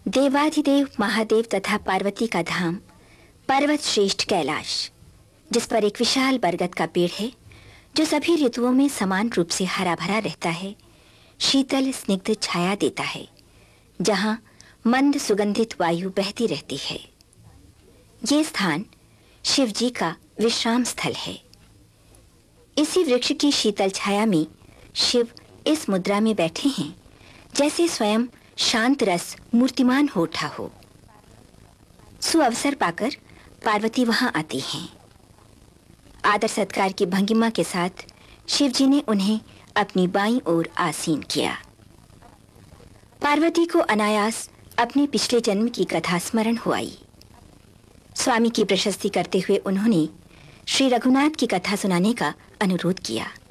देवाधिदेव महादेव तथा पार्वती का धाम पर्वत श्रेष्ठ कैलाश, जिस पर एक विशाल बरगद का पेड़ है जो सभी ऋतुओं में समान रूप से हरा भरा रहता है, शीतल स्निग्ध छाया देता है, जहां मंद सुगंधित वायु बहती रहती है। ये स्थान शिव जी का विश्राम स्थल है। इसी वृक्ष की शीतल छाया में शिव इस मुद्रा में बैठे हैं जैसे स्वयं शांत रस मूर्तिमान हो उठा हो। सुअवसर पाकर पार्वती वहां आती हैं। आदर सत्कार की भंगिमा के साथ शिव जी ने उन्हें अपनी बाईं ओर आसीन किया। पार्वती को अनायास अपने पिछले जन्म की कथा स्मरण हो आई। स्वामी की प्रशस्ति करते हुए उन्होंने श्री रघुनाथ की कथा सुनाने का अनुरोध किया।